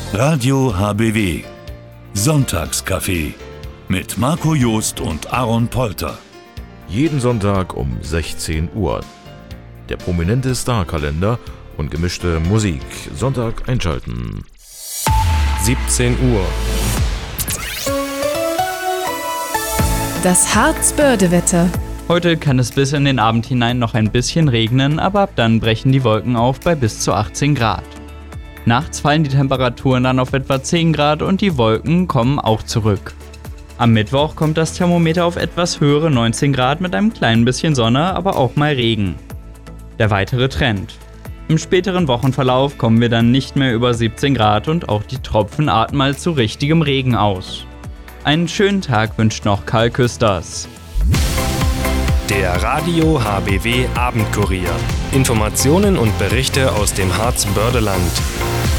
Radio HBW Sonntagscafé mit Marco Joost und Aaron Polter. Jeden Sonntag um 16 Uhr. Der prominente Starkalender und gemischte Musik. Sonntag einschalten. 17 Uhr. Das Harzbörde-Wetter. Heute kann es bis in den Abend hinein noch ein bisschen regnen, aber ab dann brechen die Wolken auf bei bis zu 18 Grad. Nachts fallen die Temperaturen dann auf etwa 10 Grad und die Wolken kommen auch zurück. Am Mittwoch kommt das Thermometer auf etwas höhere 19 Grad mit einem kleinen bisschen Sonne, aber auch mal Regen. Der weitere Trend. Im späteren Wochenverlauf kommen wir dann nicht mehr über 17 Grad und auch die Tropfen arten mal zu richtigem Regen aus. Einen schönen Tag wünscht noch Karl Küsters. Der Radio HBW Abendkurier. Informationen und Berichte aus dem Harzbördeland.